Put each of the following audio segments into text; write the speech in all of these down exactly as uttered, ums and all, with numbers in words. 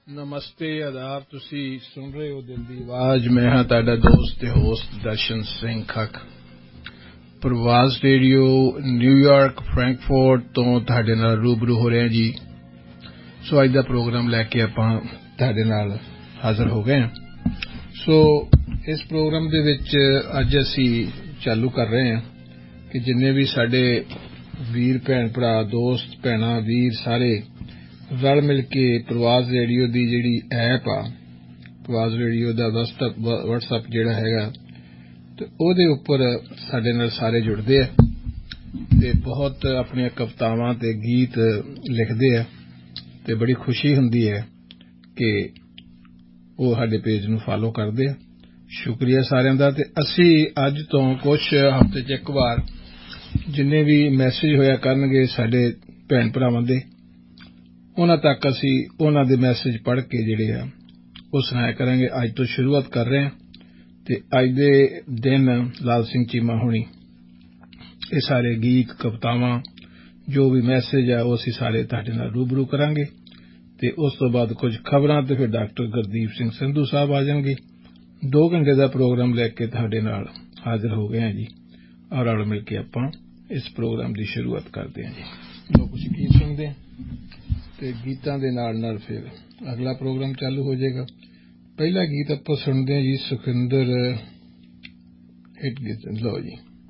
नमस्ते आदाब तुसी सुन रहे हो दिल दी आवाज। मैं हाँ ताड़ा दोस्त ते होस्ट दर्शन सिंह खक प्रवास रेडियो न्यूयॉर्क फ्रैंकफर्ट तो ताड़े नाल रूबरू हो रहे हैं जी। सो अज दा प्रोग्राम लैके आपां ताड़े नाल हाजिर हो गए हैं। सो इस प्रोग्राम दे विच अज असी चालू कर रहे हैं कि जिन्ने भी साडे वीर भैन भरा दोस्त भैणा वीर सारे रल मिल के प्रवास रेडियो की जिहड़ी ऐप आ प्रवास रेडियो का व्हाट्सएप जिहड़ा हैगा ते ओहदे उपर साडे नाल सारे जुड़दे आ ते बहुत अपनी कवितावां ते गीत लिखदे आ ते बड़ी खुशी हुंदी है कि वो साडे पेज नूं फॉलो करदे आ। शुक्रिया सारिआं दा। ते असी अज तो कुछ हफ्ते च एक बार जिन्ने भी मैसेज होया करनगे साडे भैन भरावां दे उन्हां तक असी उन्हां दे मैसेज पढ़ के जिहड़े आ वो सुनाया करेंगे। अज तो शुरुआत कर रहे हैं ते अज दे दिन लाल सिंह चीमा होनी ये सारे गीत कवितावां जो भी मैसेज है वो असी सारे तुहाडे नाल रूबरू करांगे ते उस तो बाद कुछ खबरां ते फिर डॉक्टर गुरदीप सिंह संधू साहब आ जाएंगे। दो घंटे का प्रोग्राम लैके तुहाडे नाल हाजिर हो गए हैं जी और रल मिल के आपां इस प्रोग्राम की शुरुआत करते हैं जी। लोग कुछ गीत सुनते हैं ते गीतां दे नाल नाल फिर अगला प्रोग्राम चालू हो जाएगा। पहला गीत आपां सुनते हैं जी सुखिंदर हिट गीत। लो जी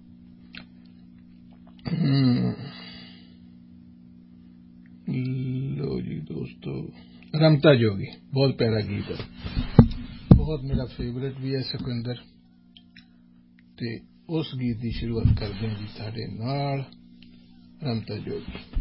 लो जी दोस्तों रमता जोगी बहुत प्यारा गीत है, बहुत मेरा फेवरेट भी है सुखिंदर। ते उस गीत की शुरुआत करते हैं जी साडे नाल रमता जोगी।